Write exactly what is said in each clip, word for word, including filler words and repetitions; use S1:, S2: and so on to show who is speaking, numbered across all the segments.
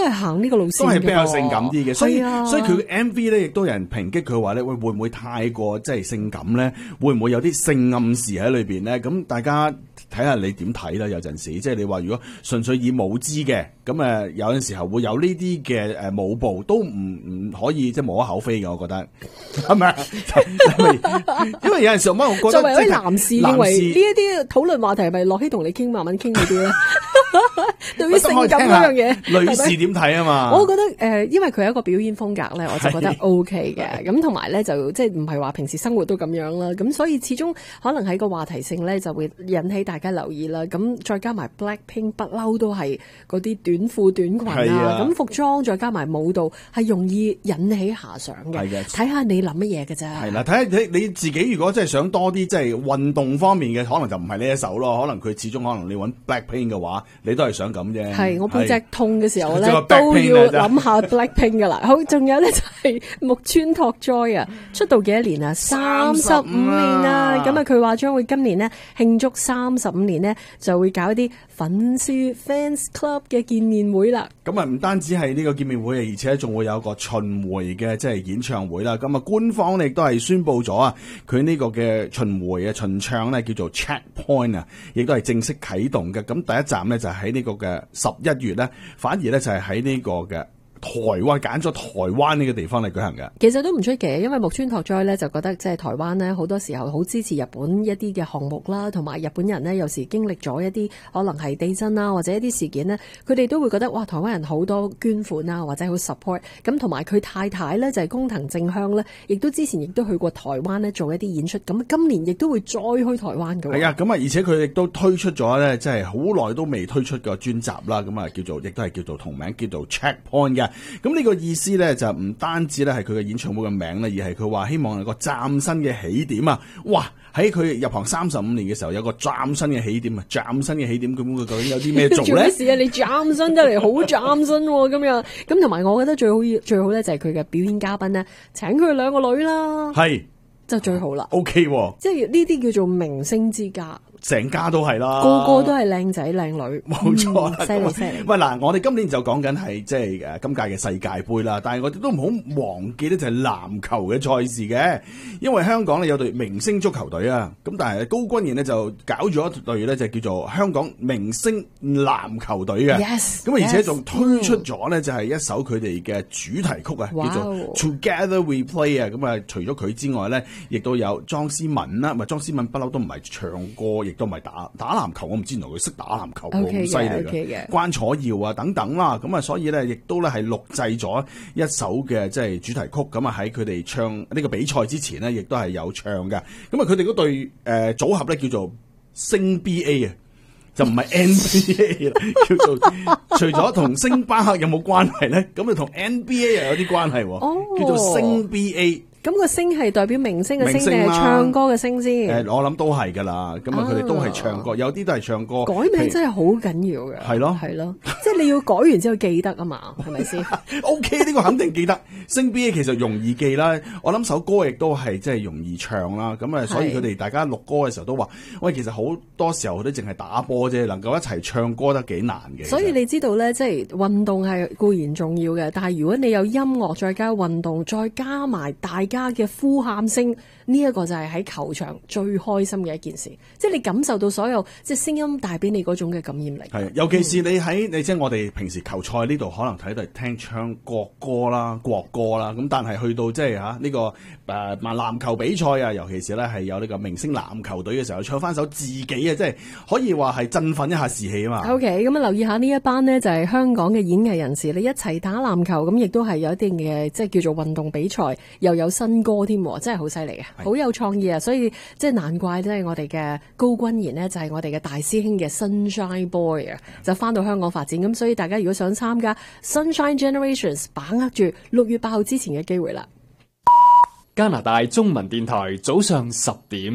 S1: 係行呢個路線，
S2: 都係比較性感啲嘅。所以
S1: 啊，
S2: 所以佢嘅 M V 咧，亦都有人抨擊佢話咧，喂，會唔會太過即係性感咧？會唔會有啲性暗示喺裏邊咧？咁大家睇下你點睇啦。有陣時即係你話如果純粹以舞姿嘅，咁誒有陣時候會有呢啲嘅誒舞步都唔唔可以即係無可厚非嘅，我覺得係咪？因為有陣時候我覺得
S1: 作為一位男士，認為呢一啲討論話題係咪樂希同你傾慢慢傾嗰啲咧？對於性感嗰樣嘢，
S2: 女士點睇啊嘛？
S1: 我覺得誒、呃，因為佢係一個表演風格咧，我就覺得 O K 嘅。咁同埋咧就即係唔係話平時生活都咁樣啦。咁所以始終可能喺個話題性咧就會引起大家留意啦。咁再加埋 Blackpink 不嬲都係嗰啲短褲短裙啊，咁服裝再加埋舞蹈係容易引起遐想嘅。係嘅，睇下你諗乜嘢嘅啫。
S2: 係啦，睇下你你自己如果真係想多啲即係運動方面嘅，可能就唔係呢一首咯。可能佢始終可能你揾 Blackpink 嘅話，你都係想咁啫。
S1: 係我背脊痛嘅時候咧，都要諗下 Blackpink 噶啦。好，仲有咧就係木村拓哉啊，出道幾多年啊？三十五年啊！咁啊，佢話將會今年呢慶祝三十五年呢，就會搞一啲粉絲 fans club 嘅見面會啦。
S2: 咁啊，唔單止係呢個見面會啊，而且仲會有一個巡迴嘅即係演唱會啦。咁啊，官方亦都係宣布咗啊，佢呢個嘅巡迴嘅巡唱咧叫做 Checkpoint 啊，亦都係正式啟動嘅。咁第一站咧就喺呢個嘅十一月咧，反而咧就係喺呢個嘅台灣，揀咗台灣呢個地方嚟舉行嘅。
S1: 其實都唔出奇，因為木村拓哉咧就覺得即係台灣呢，好多時候好支持日本一啲嘅項目啦，同埋日本人呢，有時經歷咗一啲可能係地震啦或者一啲事件呢，佢哋都會覺得哇，台灣人好多捐款啊或者好 support。咁同埋佢太太呢，就係工藤靜香呢，亦都之前亦都去過台灣呢做一啲演出。咁今年亦都會再去台灣嘅。
S2: 係啊，咁啊，而且佢亦都推出咗呢，即係好耐都未推出嘅專輯啦。咁啊，叫做亦都係叫做同名叫做 Checkpoint 嘅。咁呢個意思咧就唔單止咧係佢嘅演唱會嘅名咧，而係佢話希望有個嶄新嘅起點啊！哇，喺佢入行三十五年嘅時候有個嶄新嘅起點啊！嶄新嘅起點，咁佢究竟有啲咩做咧？做咩
S1: 事啊？你嶄新得嚟好嶄新喎！咁樣咁同埋，我覺得最好最好咧就係佢嘅表演嘉賓咧，請佢兩個女啦，係就最好啦。
S2: O K，
S1: 即係呢啲叫做明星之家。
S2: 成家都係啦，
S1: 個個都係靚仔靚女，
S2: 冇錯。
S1: 犀利犀利。
S2: 喂嗱，我哋今年就講緊係即係誒今屆嘅世界盃啦，但係我哋都唔好忘記咧就係籃球嘅賽事嘅，因為香港咧有隊明星足球隊啊，咁但係高君賢呢就搞咗一隊咧就叫做香港明星籃球隊嘅，咁、yes, 而且仲推出咗咧就係一首佢哋嘅主題曲啊，
S1: wow.
S2: 叫做 Together We Play 啊，咁啊除咗佢之外咧，亦都有莊思敏啦，咪莊思敏不嬲都唔係唱歌。亦都唔係打打籃球，我唔知原來佢識打籃球，好犀利嘅。關楚耀啊等等啦，咁啊，所以咧亦都咧係錄製咗一首嘅即係主題曲，咁啊喺佢哋唱呢個比賽之前呢，亦都係有唱嘅。咁啊，佢哋嗰隊誒組合咧叫做星 B A 啊，就唔係 N B A 啦，叫做除咗同星巴克有冇關係咧，咁啊同 N B A 又有啲關係，哦、叫做星 B A。
S1: 咁個星係代表明星嘅星定係唱歌嘅星先？
S2: 誒，我諗都係噶啦。咁啊，佢哋都係唱歌，有啲都係唱歌。
S1: 改名真係好緊要嘅。
S2: 係咯，
S1: 係咯，即係你要改完之後記得啊嘛，係咪先
S2: ？O K， 呢個肯定記得。星 B A 其實容易記啦，我諗首歌亦都係即係容易唱啦。咁啊，所以佢哋大家錄歌嘅時候都話：喂，其實好多時候都淨係打波啫，能夠一齊唱歌得幾難嘅。
S1: 所以你知道咧，即係運動係固然重要嘅，但係如果你有音樂再加運動，再加埋大家嘅呼喊聲，呢、這、一個就係喺球場最開心嘅一件事，即係你感受到所有即係聲音帶俾你嗰種嘅感染力。
S2: 係，尤其是你喺你即係我哋平時球賽呢度可能睇到係聽唱國歌啦、國歌啦，咁但係去到即係嚇呢個誒籃球比賽啊，尤其是咧係有呢個明星籃球隊嘅時候，唱翻首自己啊，即係可以話係振奮一下士氣啊嘛。
S1: OK，咁啊留意下呢一班呢，就係香港嘅演藝人士，你一齊打籃球，咁亦都係有一定嘅即係叫做運動比賽，又有新歌添，真係好犀利啊，好有創意啊！所以即係難怪即係我哋嘅高君賢呢，就係我哋嘅大師兄嘅 Sunshine Boy 啊，就翻到香港發展。咁所以大家如果想參加 Sunshine Generations， 把握住六月八號之前嘅機會啦。
S3: 加拿大中文電台早上十點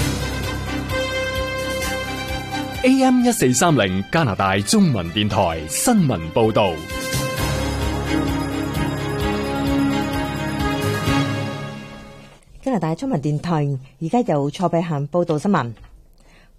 S3: A M 一四三零，加拿大中文電台新聞報道。
S4: 加拿大中文電台而家由蔡碧嫻報道新聞。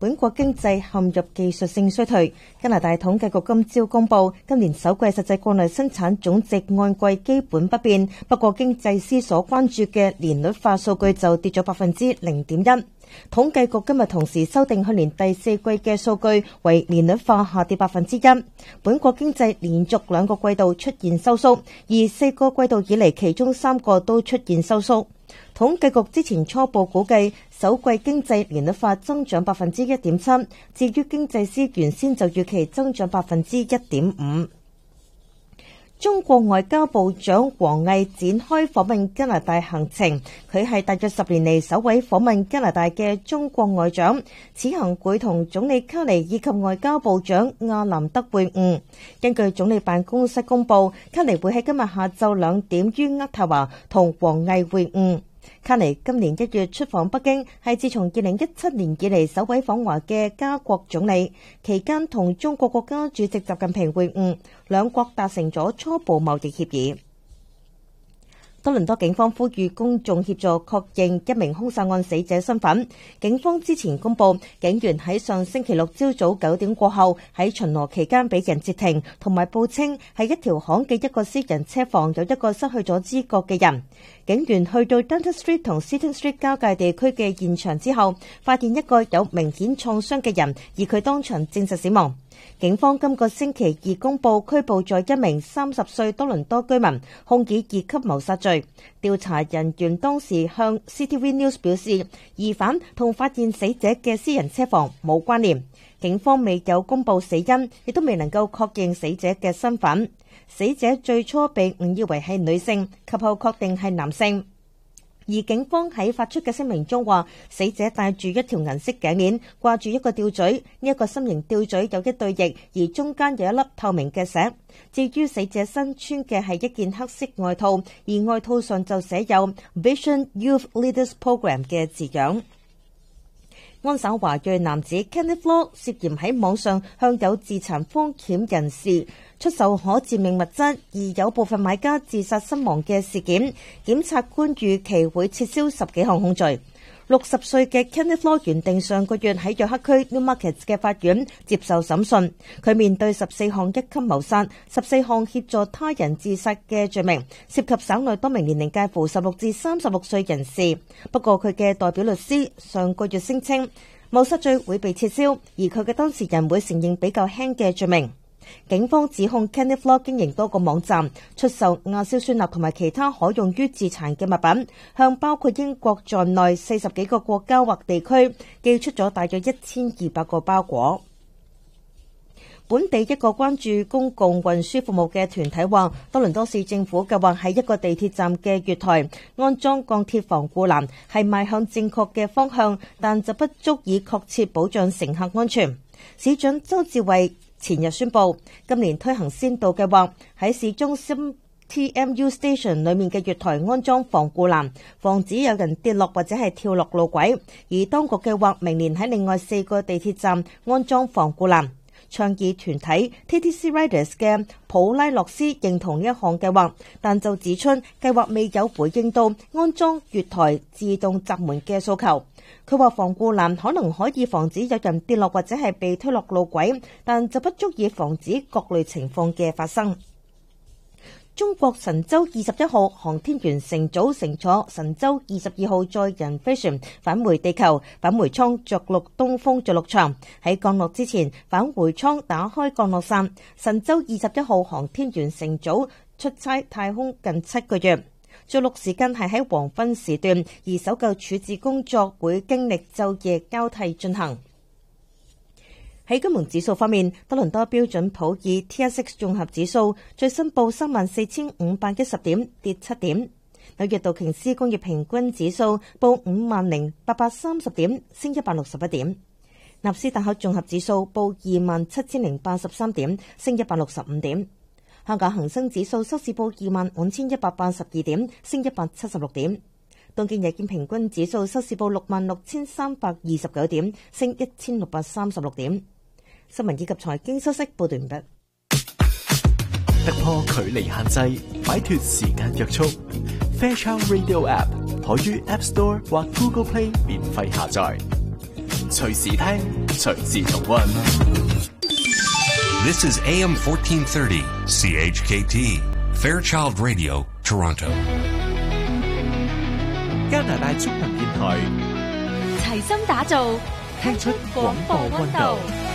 S4: 本國經濟陷入技術性衰退。加拿大統計局今朝公布，今年首季實際國內生產總值按季基本不變，不過經濟師所關注嘅年率化數據就跌咗百分之零點一。統計局今日同時修訂去年第四季嘅數據，為年率化下跌百分之一。本國經濟連續兩個季度出現收縮，而四個季度以嚟，其中三個都出現收縮。統計局之前初步估計首季經濟年率化增長百分之一點七，至於經濟師原先就預期增長百分之一點五。中國外交部長王毅展開訪問加拿大行程，佢係大約十年嚟首位訪問加拿大嘅中國外長。此行會同總理卡尼以及外交部長亞南德會晤。根據總理辦公室公佈，卡尼會喺今日下晝兩點於渥太華同王毅會晤。卡尼今年一月出訪北京，係自從二零一七年以嚟首位訪華嘅加國總理，期間同中國國家主席習近平會晤，兩國達成咗初步貿易協議。多倫多警方呼籲公眾協助確認一名兇殺案死者身份。警方之前公佈，警員喺上星期六朝早九點過後喺巡邏期間俾人截停，同埋報稱喺一條巷嘅一個私人車房有一個失去咗知覺嘅人。警員去到 Dundas Street 同 Seaton Street 交界地區嘅現場之後，發現一個有明顯創傷嘅人，而佢當場證實死亡。警方今個星期二公佈拘捕咗一名三十歲多倫多居民，控以二級謀殺罪。調查人員當時向 C T V News 表示，疑犯同發現死者嘅私人車房冇關聯。警方未有公佈死因，亦都未能夠確認死者嘅身份。死者最初被誤以為係女性，及後確定係男性。而警方喺發出嘅聲明中話，死者戴住一條銀色頸鏈，掛住一個吊墜，呢一個心形吊墜有一對翼，而中間有一粒透明嘅石。至於死者身穿嘅係一件黑色外套，而外套上就寫有 Vision Youth Leaders Program 嘅字樣。安省華裔男子 Kenneth Law 涉嫌喺網上向有自殘風險人士出售可致命物質，而有部分買家自殺身亡嘅事件，檢察官預期會撤銷十幾項控罪。六十歲嘅 Kenneth Law 原定上個月喺約克區 Newmarket 嘅法院接受審訊，佢面對十四項一級謀殺、十四項協助他人自殺嘅罪名，涉及省內多名年齡介乎十六至三十六歲人士。不過佢嘅代表律師上個月聲稱，謀殺罪會被撤銷，而佢嘅當事人會承認比較輕嘅罪名。警方指控 Kenneth Law 經營多個網站，出售亞硝酸鈉同埋其他可用於自殘嘅物品，向包括英國在內四十幾個國家或地區寄出咗大約一千二百個包裹。本地一個關注公共運輸服務嘅團體話，多倫多市政府計劃喺一個地鐵站嘅月台安裝鋼鐵防護欄，係邁向正確嘅方向，但就不足以確切保障乘客安全。市長周志偉前日宣布，今年推行先導計劃，喺市中心 T M U Station 裏面嘅月台安裝防護欄，防止有人跌落或者係跳落路軌。而當局計劃明年喺另外四個地鐵站安裝防護欄。倡議團體 T T C Riders 嘅普拉洛斯認同一項計劃，但就指出計劃未有回應到安裝月台自動閘門嘅訴求。佢話防護欄可能可以防止有人跌落或者係被推落路軌，但就不足以防止各類情況嘅發生。中國神舟二十一號航天員乘組乘坐神舟二十二號載人飛船返回地球，返回艙着陸東風着陸場。喺降落之前，返回艙打開降落傘。神舟二十一號航天員乘組出差太空近七個月，着陸時間係喺黃昏時段，而搜救處置工作會經歷晝夜交替進行。喺金融指數方面，多倫多標準普爾 T S X 綜合指數最新報三萬四千五百一十點，跌七點。紐約道瓊斯工業平均指數報五萬零八百三十點，升一百六十一點。納斯達克綜合指數報二萬七千零八十三點，升一百六十五點。香港恒生指數收市報二萬五千一百八十二點，升一百七十六點。東京日經平均指數收市報六萬六千三百二十九點，升一千六百三十六點。新聞以及財經消息報道完畢。
S3: 突破距離限制，擺脫時間約束。Fairchild Radio App 可於 App Store 或 Google Play 免費下載。
S5: 隨時聽，隨時重溫。
S6: This is A M fourteen thirty C H K T Fairchild Radio Toronto。
S7: 加拿大中文電台，
S8: 齊心打造，
S7: 聽出廣播溫度。